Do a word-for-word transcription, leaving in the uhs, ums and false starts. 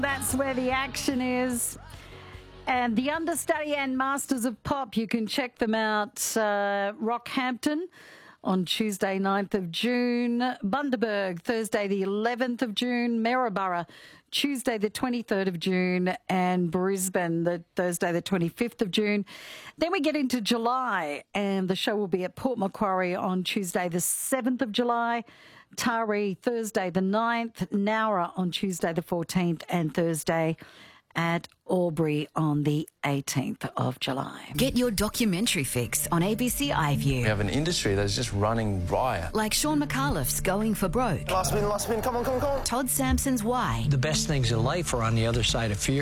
That's where the action is. And the understudy and Masters of Pop, you can check them out. Uh, Rockhampton on Tuesday, ninth of June. Bundaberg, Thursday, the eleventh of June. Maryborough, Tuesday, the twenty-third of June. And Brisbane, the Thursday, the twenty-fifth of June. Then we get into July, and the show will be at Port Macquarie on Tuesday, the seventh of July. Taree, Thursday, the ninth. Nowra on Tuesday, the fourteenth. And Thursday at Albury on the eighteenth of July. Get your documentary fix on A B C iView. We have an industry that's just running riot. Like Sean McAuliffe's Going for Broke. Last spin, last spin, come on, come on, come on. Todd Sampson's Why. The best things in life are on the other side of fear.